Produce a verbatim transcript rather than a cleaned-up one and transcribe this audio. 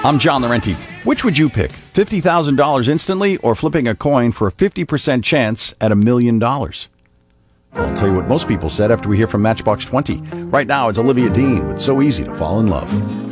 I'm John Laurenti. Which would you pick? fifty thousand dollars instantly or flipping a coin for a fifty percent chance at a million dollars? I'll tell you what most people said after we hear from Matchbox twenty. Right now, it's Olivia Dean with So Easy to Fall in Love.